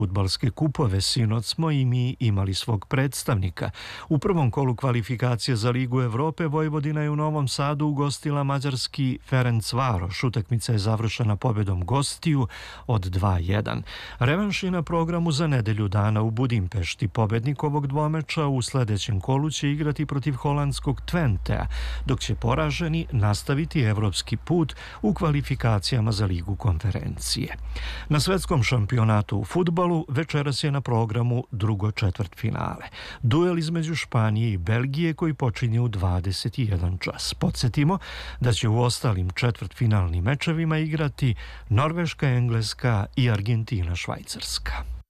Fudbalske kupove sinoć smo i mi imali svog predstavnika. U prvom kolu kvalifikacije za Ligu Evrope Vojvodina je u Novom Sadu ugostila mađarski Ferencvaroš. Utakmica je završena pobjedom gostiju od 2:1. Revanš je na programu za nedelju dana u Budimpešti. Pobednik ovog dvomeča u sljedećem kolu će igrati protiv holandskog Twentea, dok će poraženi nastaviti evropski put u kvalifikacijama za Ligu konferencije. Na svetskom šampionatu u fudbalu večeras je na programu drugo četvrtfinale. Duel između Španije i Belgije koji počinje u 21 čas. Podsjetimo da će u ostalim četvrtfinalnim mečevima igrati Norveška, Engleska i Argentina, Švajcarska.